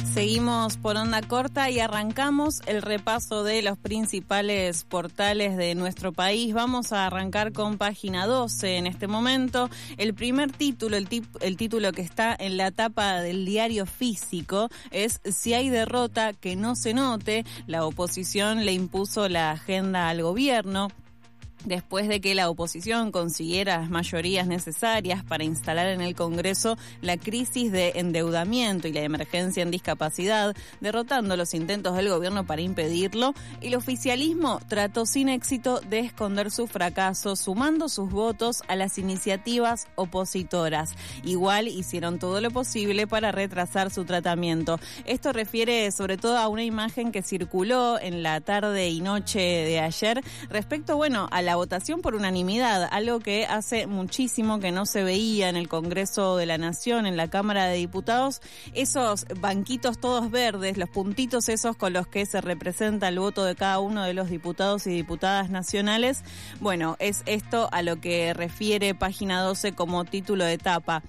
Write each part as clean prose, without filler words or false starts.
Seguimos por onda corta y arrancamos el repaso de los principales portales de nuestro país. Vamos a arrancar con página 12 en este momento. El primer título, el título que está en la tapa del diario físico es "Si hay derrota, que no se note". La oposición le impuso la agenda al gobierno. Después de que la oposición consiguiera las mayorías necesarias para instalar en el Congreso la crisis de endeudamiento y la emergencia en discapacidad, derrotando los intentos del gobierno para impedirlo, el oficialismo trató sin éxito de esconder su fracaso, sumando sus votos a las iniciativas opositoras. Igual hicieron todo lo posible para retrasar su tratamiento. Esto refiere sobre todo a una imagen que circuló en la tarde y noche de ayer respecto, a la votación por unanimidad, algo que hace muchísimo que no se veía en el Congreso de la Nación, en la Cámara de Diputados, esos banquitos todos verdes, los puntitos esos con los que se representa el voto de cada uno de los diputados y diputadas nacionales. Bueno, es esto a lo que refiere página 12 como título de tapa.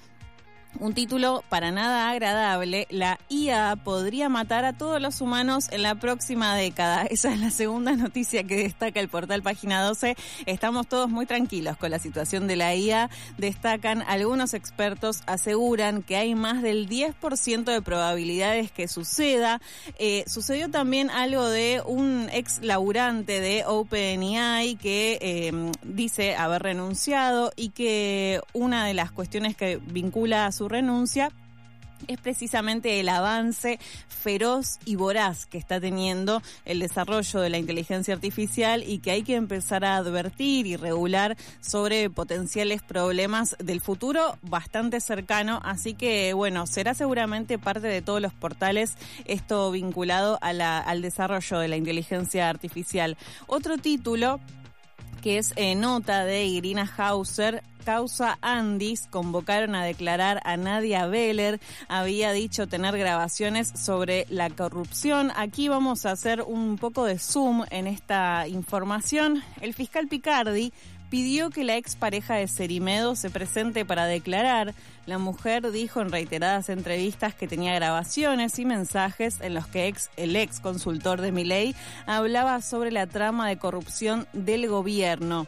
Un título para nada agradable: la IA podría matar a todos los humanos en la próxima década. Esa es la segunda noticia que destaca el portal Página 12. Estamos todos muy tranquilos con la situación de la IA. Destacan, algunos expertos aseguran que hay más del 10% de probabilidades que suceda. Sucedió también algo de un ex laburante de OpenAI que dice haber renunciado y que una de las cuestiones que vincula a su renuncia es precisamente el avance feroz y voraz que está teniendo el desarrollo de la inteligencia artificial y que hay que empezar a advertir y regular sobre potenciales problemas del futuro bastante cercano. Así que, será seguramente parte de todos los portales esto vinculado a al desarrollo de la inteligencia artificial. Otro título que es nota de Irina Hauser: causa Andis, convocaron a declarar a Nadia Beller, había dicho tener grabaciones sobre la corrupción. Aquí vamos a hacer un poco de zoom en esta información. El fiscal Picardi pidió que la expareja de Cerimedo se presente para declarar. La mujer dijo en reiteradas entrevistas que tenía grabaciones y mensajes en los que el ex consultor de Milei hablaba sobre la trama de corrupción del gobierno.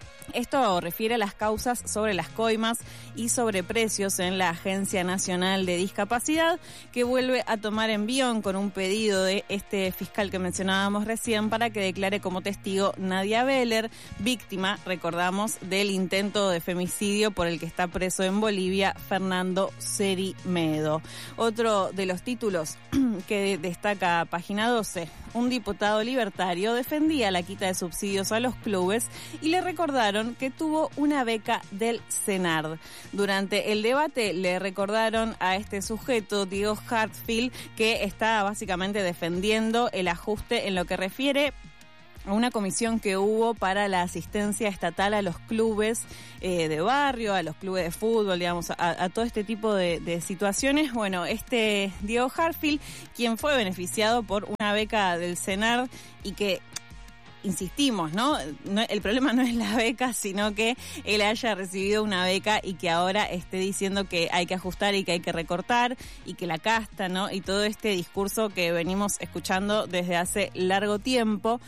Esto refiere a las causas sobre las coimas y sobreprecios en la Agencia Nacional de Discapacidad, que vuelve a tomar envión con un pedido de este fiscal que mencionábamos recién para que declare como testigo Nadia Beller, víctima, recordamos, del intento de femicidio por el que está preso en Bolivia Fernando Cerimedo. Otro de los títulos que destaca página 12: un diputado libertario defendía la quita de subsidios a los clubes y le recordaron que tuvo una beca del CENARD. Durante el debate le recordaron a este sujeto, Diego Hartfield, que está básicamente defendiendo el ajuste en lo que refiere a una comisión que hubo para la asistencia estatal a los clubes de barrio, a los clubes de fútbol, a todo este tipo de situaciones. Este Diego Hartfield, quien fue beneficiado por una beca del CENARD y que, insistimos, ¿no? El problema no es la beca, sino que él haya recibido una beca y que ahora esté diciendo que hay que ajustar y que hay que recortar y que la casta, ¿no? Y todo este discurso que venimos escuchando desde hace largo tiempo.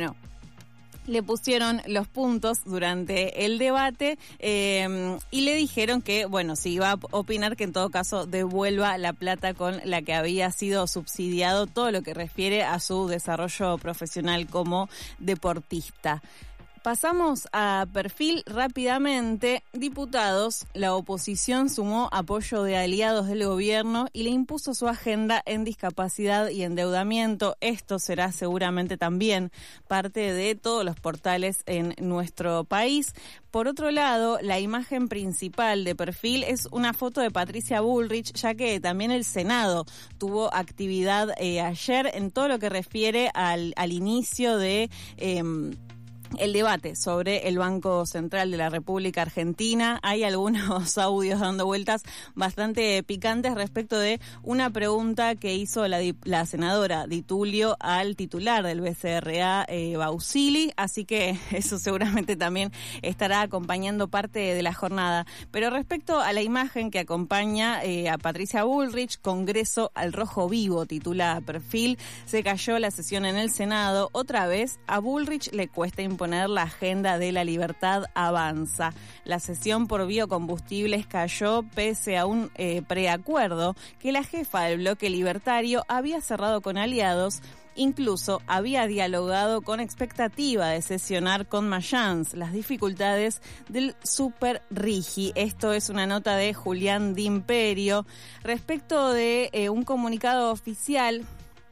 Le pusieron los puntos durante el debate y le dijeron que, si iba a opinar, que en todo caso devuelva la plata con la que había sido subsidiado todo lo que refiere a su desarrollo profesional como deportista. Pasamos a Perfil rápidamente. Diputados, la oposición sumó apoyo de aliados del gobierno y le impuso su agenda en discapacidad y endeudamiento. Esto será seguramente también parte de todos los portales en nuestro país. Por otro lado, la imagen principal de Perfil es una foto de Patricia Bullrich, ya que también el Senado tuvo actividad ayer en todo lo que refiere al inicio de el debate sobre el Banco Central de la República Argentina. Hay algunos audios dando vueltas bastante picantes respecto de una pregunta que hizo la senadora Di Tulio al titular del BCRA, Bausili, así que eso seguramente también estará acompañando parte de la jornada. Pero respecto a la imagen que acompaña a Patricia Bullrich, Congreso al rojo vivo, titula Perfil, se cayó la sesión en el Senado. Otra vez a Bullrich le cuesta imponer la agenda de la libertad avanza. La sesión por biocombustibles cayó pese a un preacuerdo que la jefa del bloque libertario había cerrado con aliados. Incluso había dialogado con expectativa de sesionar con Mayans las dificultades del Super Rigi. Esto es una nota de Julián Di Imperio. Respecto de un comunicado oficial,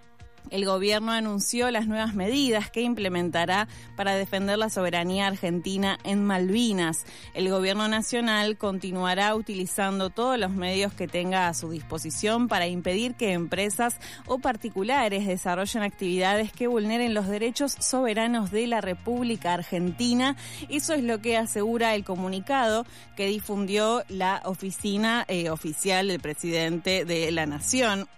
el gobierno anunció las nuevas medidas que implementará para defender la soberanía argentina en Malvinas. El gobierno nacional continuará utilizando todos los medios que tenga a su disposición para impedir que empresas o particulares desarrollen actividades que vulneren los derechos soberanos de la República Argentina. Eso es lo que asegura el comunicado que difundió la oficina oficial del presidente de la Nación.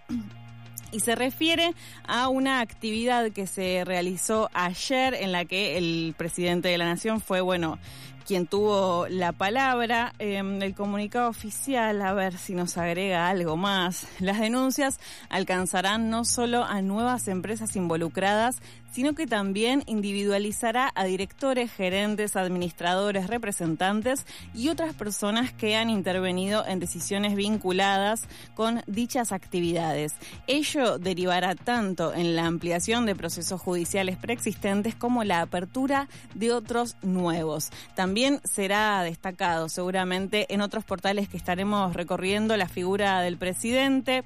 Y se refiere a una actividad que se realizó ayer en la que el presidente de la Nación fue, quien tuvo la palabra. El comunicado oficial, a ver si nos agrega algo más. Las denuncias alcanzarán no solo a nuevas empresas involucradas, sino que también individualizará a directores, gerentes, administradores, representantes y otras personas que han intervenido en decisiones vinculadas con dichas actividades. Ello derivará tanto en la ampliación de procesos judiciales preexistentes como la apertura de otros nuevos. También será destacado seguramente en otros portales que estaremos recorriendo la figura del presidente.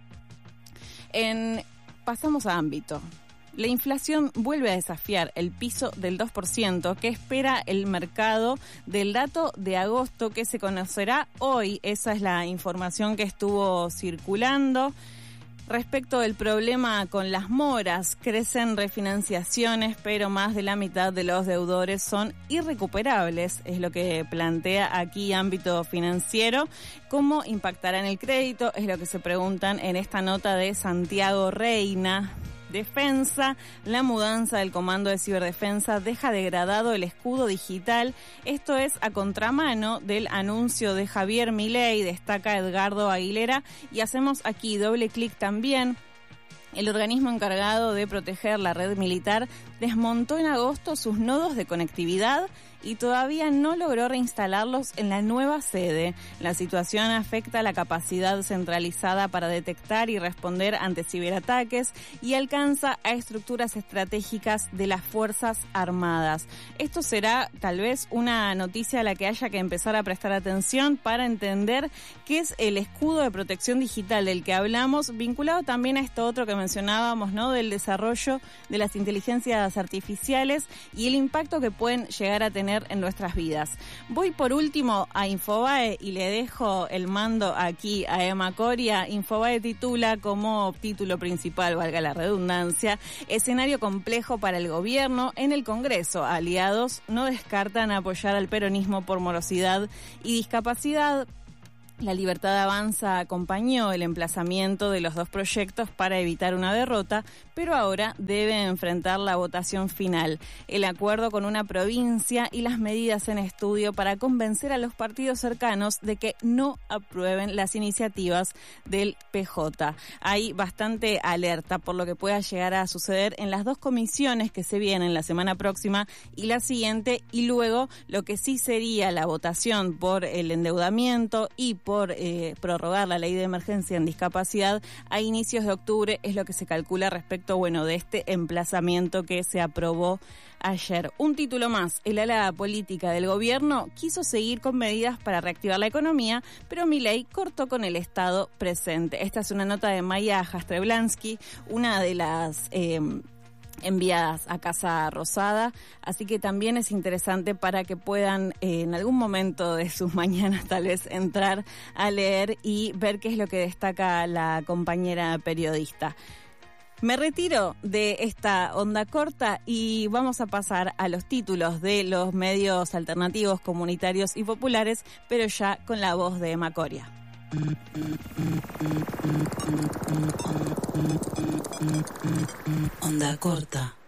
Pasamos a ámbito. La inflación vuelve a desafiar el piso del 2% que espera el mercado del dato de agosto que se conocerá hoy. Esa es la información que estuvo circulando. Respecto del problema con las moras, crecen refinanciaciones, pero más de la mitad de los deudores son irrecuperables, es lo que plantea aquí Ámbito Financiero. ¿Cómo impactará en el crédito? Es lo que se preguntan en esta nota de Santiago Reina. Defensa, la mudanza del Comando de Ciberdefensa deja degradado el escudo digital. Esto es a contramano del anuncio de Javier Milei, destaca Edgardo Aguilera, y hacemos aquí doble clic también. El organismo encargado de proteger la red militar desmontó en agosto sus nodos de conectividad y todavía no logró reinstalarlos en la nueva sede. La situación afecta la capacidad centralizada para detectar y responder ante ciberataques y alcanza a estructuras estratégicas de las Fuerzas Armadas. Esto será tal vez una noticia a la que haya que empezar a prestar atención para entender qué es el escudo de protección digital del que hablamos, vinculado también a esto otro que mencionábamos, ¿no?, del desarrollo de las inteligencias artificiales y el impacto que pueden llegar a tener en nuestras vidas. Voy por último a Infobae y le dejo el mando aquí a Emma Coria. Infobae titula como título principal, valga la redundancia, escenario complejo para el gobierno. En el Congreso, aliados no descartan apoyar al peronismo por morosidad y discapacidad. La Libertad Avanza acompañó el emplazamiento de los dos proyectos para evitar una derrota, pero ahora debe enfrentar la votación final, el acuerdo con una provincia y las medidas en estudio para convencer a los partidos cercanos de que no aprueben las iniciativas del PJ. Hay bastante alerta por lo que pueda llegar a suceder en las dos comisiones que se vienen la semana próxima y la siguiente, y luego lo que sí sería la votación por el endeudamiento y por prorrogar la ley de emergencia en discapacidad a inicios de octubre, es lo que se calcula respecto, de este emplazamiento que se aprobó ayer. Un título más, el ala política del gobierno quiso seguir con medidas para reactivar la economía, pero Milei cortó con el Estado presente. Esta es una nota de Maya Jastrzeblański, una de las enviadas a Casa Rosada, así que también es interesante para que puedan en algún momento de sus mañanas tal vez entrar a leer y ver qué es lo que destaca la compañera periodista. Me retiro de esta onda corta y vamos a pasar a los títulos de los medios alternativos, comunitarios y populares, pero ya con la voz de Emma Coria. Onda corta.